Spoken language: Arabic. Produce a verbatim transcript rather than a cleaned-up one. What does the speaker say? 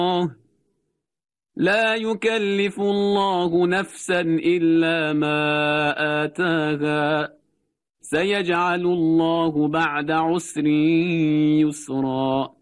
لا يكلف الله نفسا إلا ما آتاها سيجعل الله بعد عسر يسرا